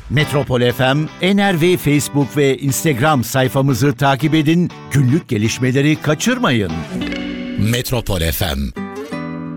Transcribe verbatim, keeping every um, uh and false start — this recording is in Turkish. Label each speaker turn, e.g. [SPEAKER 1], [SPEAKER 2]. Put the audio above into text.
[SPEAKER 1] Metropol F M, N R V Facebook ve Instagram sayfamızı takip edin, günlük gelişmeleri kaçırmayın. Metropol F M